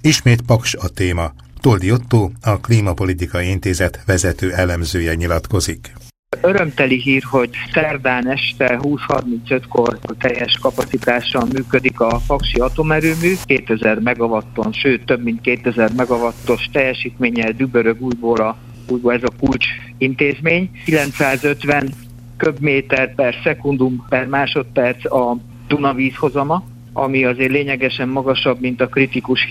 Ismét Paks a téma. Toldi Ottó, a Klímapolitikai Intézet vezető elemzője nyilatkozik. Örömteli hír, hogy szerdán este 20:35-kor teljes kapacitással működik a paksi atomerőmű, 2000 megawatton, sőt több mint 2000 megawattos teljesítménnyel dübörög újból ez a kulcs intézmény. 950 köbméter per szekundum per másodperc a Duna vízhozama, ami azért lényegesen magasabb, mint a kritikus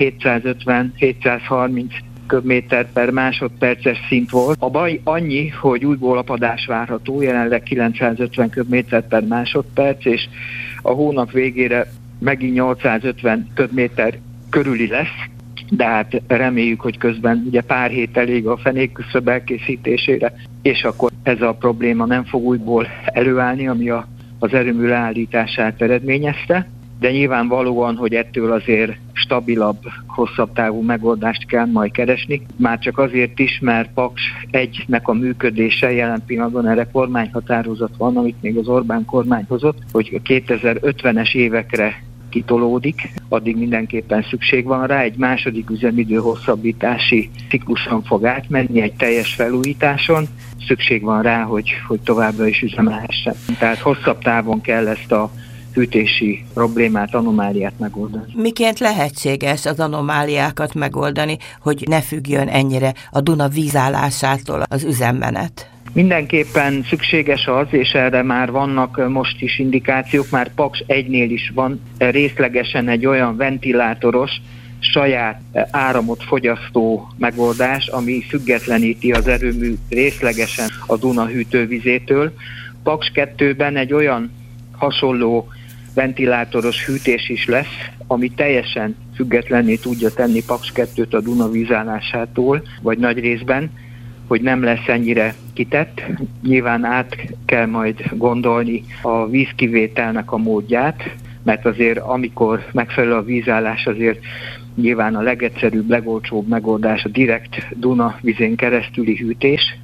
750-730 köbméter per másodperces szint volt. A baj annyi, hogy újból apadás várható, jelenleg 950 köbméter per másodperc, és a hónap végére megint 850 köbméter körüli lesz, de hát reméljük, hogy közben ugye pár hét elég a fenékküszöb elkészítésére, és akkor ez a probléma nem fog újból előállni, ami az erőmű leállítását eredményezte. De nyilvánvalóan, hogy ettől azért stabilabb, hosszabb távú megoldást kell majd keresni. Már csak azért is, mert Paks 1-nek a működése jelen pillanatban erre kormányhatározat van, amit még az Orbán kormány hozott, hogy a 2050-es évekre kitolódik, addig mindenképpen szükség van rá, egy második üzemidő hosszabbítási cikluson fog átmenni, egy teljes felújításon, szükség van rá, hogy továbbra is üzemelhessen. Tehát hosszabb távon kell ezt a hűtési problémát, anomáliát megoldani. Miként lehetséges az anomáliákat megoldani, hogy ne függjön ennyire a Duna vízállásától az üzemmenet? Mindenképpen szükséges az, és erre már vannak most is indikációk, már Paks 1-nél is van részlegesen egy olyan ventilátoros, saját áramot fogyasztó megoldás, ami függetleníti az erőmű részlegesen a Duna hűtővizétől. Paks 2-ben egy olyan hasonló ventilátoros hűtés is lesz, ami teljesen függetlenné tudja tenni Paks 2-t a Duna vízállásától, vagy nagy részben, hogy nem lesz ennyire kitett. Nyilván át kell majd gondolni a vízkivételnek a módját, mert azért amikor megfelelő a vízállás, azért nyilván a legegyszerűbb, legolcsóbb megoldás a direkt Duna vízén keresztüli hűtés.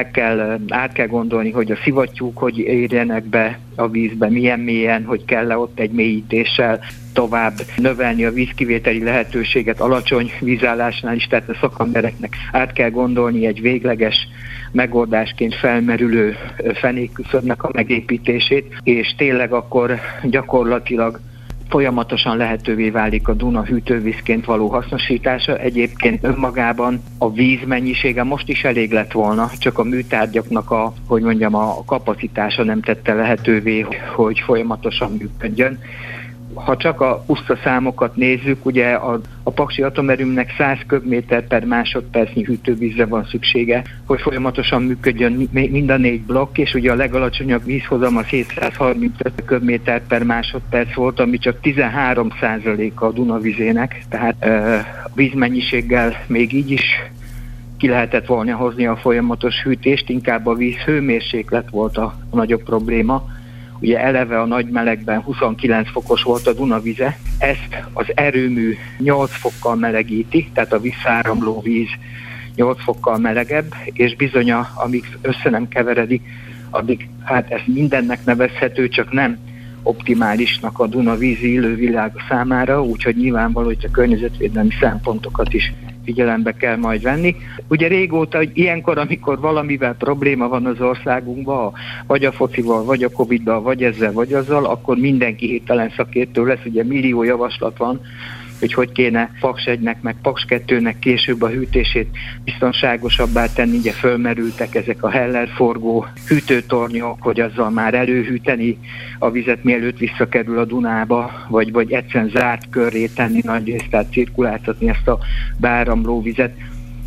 Át kell gondolni, hogy a szivattyúk hogy érjenek be a vízbe, milyen mélyen, hogy kell-e ott egy mélyítéssel tovább növelni a vízkivételi lehetőséget alacsony vízállásnál is, tehát a szakembereknek át kell gondolni egy végleges megoldásként felmerülő fenékküszöbnek a megépítését, és tényleg akkor gyakorlatilag folyamatosan lehetővé válik a Duna hűtővízként való hasznosítása. Egyébként önmagában a víz mennyisége most is elég lett volna, csak a műtárgyaknak a kapacitása nem tette lehetővé, hogy folyamatosan működjön. Ha csak a puszta számokat nézzük, ugye a paksi atomerőműnek 100 köbméter per másodpercnyi hűtővízre van szüksége, hogy folyamatosan működjön mind a 4 blokk, és ugye a legalacsonyabb vízhozam az 735 köbméter per másodperc volt, ami csak 13%-a a Duna vizének, tehát a vízmennyiséggel még így is ki lehetett volna hozni a folyamatos hűtést, inkább a víz hőmérséklet volt a nagyobb probléma. Ugye eleve a nagy melegben 29 fokos volt a Duna vize, ezt az erőmű 8 fokkal melegíti, tehát a visszaáramló víz 8 fokkal melegebb, és bizony, amíg össze nem keveredik, addig hát ez mindennek nevezhető, csak nem optimálisnak a Duna vízi élővilág számára, úgyhogy nyilvánvaló, hogy a környezetvédelmi szempontokat is figyelembe kell majd venni. Ugye régóta, hogy ilyenkor, amikor valamivel probléma van az országunkban, vagy a focival, vagy a Covid-dal, vagy ezzel, vagy azzal, akkor mindenki hirtelen szakértő lesz. Ugye millió javaslat van, hogy kéne Paks 1-nek, meg Paks 2-nek később a hűtését biztonságosabbá tenni. Ugye fölmerültek ezek a Heller forgó hűtőtornyok, hogy azzal már előhűteni a vizet, mielőtt visszakerül a Dunába, vagy egyszerűen zárt körré tenni nagyrészt, tehát cirkuláltatni ezt a beáramló vizet.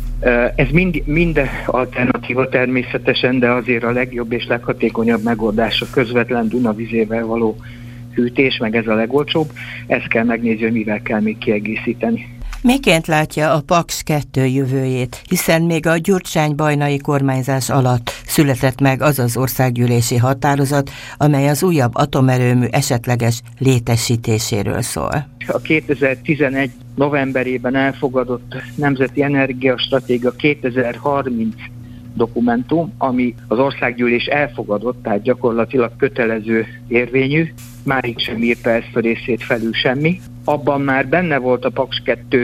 Ez mind alternatíva természetesen, de azért a legjobb és leghatékonyabb megoldás a közvetlen Duna vizével való hűtés, meg ez a legolcsóbb. Ezt kell megnézni, hogy mivel kell még kiegészíteni. Miként látja a Paks 2 jövőjét, hiszen még a Gyurcsány-Bajnai kormányzás alatt született meg az az országgyűlési határozat, amely az újabb atomerőmű esetleges létesítéséről szól. A 2011 novemberében elfogadott Nemzeti Energiastratégia 2030 dokumentum, ami az országgyűlés elfogadott, tehát gyakorlatilag kötelező érvényű, máig sem írta ezt a részét felül semmi. Abban már benne volt a Paks 2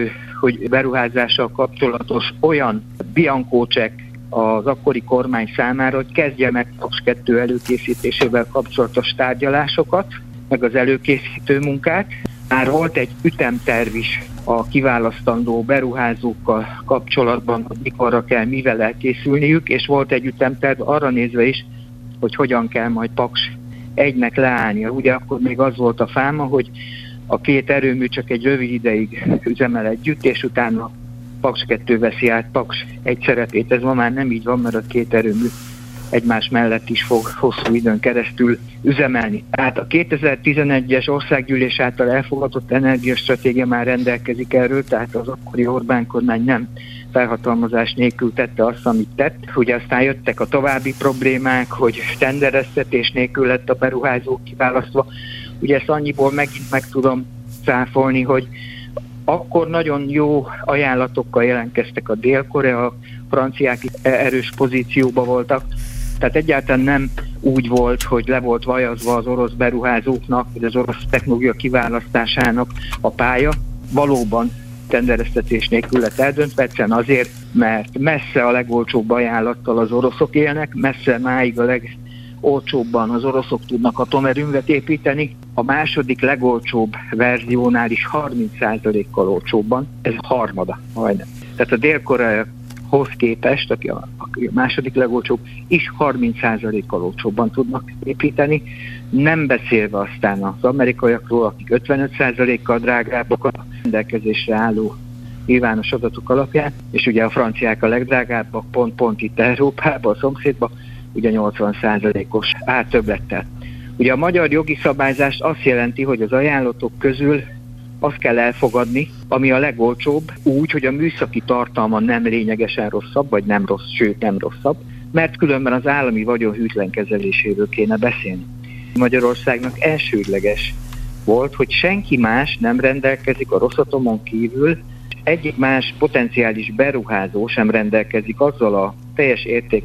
hogy beruházással kapcsolatos olyan biankócsekk az akkori kormány számára, hogy kezdje meg Paks 2 előkészítésével kapcsolatos tárgyalásokat, meg az előkészítő munkát. Már volt egy ütemterv is a kiválasztandó beruházókkal kapcsolatban, hogy mikorra kell mivel elkészülniük, és volt egy ütemterv arra nézve is, hogy hogyan kell majd Paks 1-nek leállnia. Ugye akkor még az volt a fáma, hogy a 2 erőmű csak egy rövid ideig üzemel együtt, és utána Paks 2 veszi át Paks 1 szerepét. Ez ma már nem így van, mert a 2 erőmű egymás mellett is fog hosszú időn keresztül üzemelni. Tehát a 2011-es országgyűlés által elfogadott energiastratégia már rendelkezik erről, tehát az akkori Orbán kormány nem felhatalmazás nélkül tette azt, amit tett. Ugye aztán jöttek a további problémák, hogy tendereztetés nélkül lett a beruházó kiválasztva. Ugye ezt annyiból megint meg tudom cáfolni, hogy akkor nagyon jó ajánlatokkal jelentkeztek a Dél-Korea, franciák erős pozícióban voltak, tehát egyáltalán nem úgy volt, hogy le volt vajazva az orosz beruházóknak, vagy az orosz technológia kiválasztásának a pálya. Valóban tendereztetés nélkül lett eldöntve, egyszerűen azért, mert messze a legolcsóbb ajánlattal az oroszok élnek, messze máig a legolcsóbban az oroszok tudnak atomerőművet építeni, a második legolcsóbb verziónál is 30%-kal olcsóbban, ez harmada majdnem. Tehát a Dél-Koreahoz képest, aki a második legolcsóbb, is 30%-kal olcsóbban tudnak építeni, nem beszélve aztán az amerikaiakról, akik 55%-kal drágábbak a rendelkezésre álló nyilvános adatok alapján, és ugye a franciák a legdrágábbak, pont itt Európában, a szomszédban, ugye 80%-os ártöbblettel. Ugye a magyar jogi szabályzás azt jelenti, hogy az ajánlatok közül azt kell elfogadni, ami a legolcsóbb, úgy, hogy a műszaki tartalma nem lényegesen rosszabb, vagy nem rossz, sőt nem rosszabb, mert különben az állami vagyon hűtlen kezeléséről kéne beszélni. Magyarországnak elsődleges volt, hogy senki más nem rendelkezik a Rosatomon kívül, egyik más potenciális beruházó sem rendelkezik azzal a teljes érték